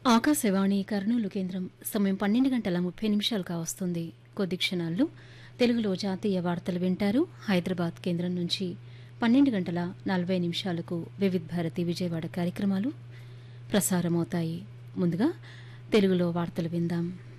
ఆకాశవాణి కర్నూలు కేంద్రం సమయం 12:30 కావస్తుంది. కొద్ది క్షణాల్లో తెలుగులో జాతీయ వార్తలు వింటారు. హైదరాబాద్ కేంద్రం నుంచి 12:40 వివిధ్ భారతి విజయవాడ కార్యక్రమాలు ప్రసారమవుతాయి. ముందుగా తెలుగులో వార్తలు విందాం.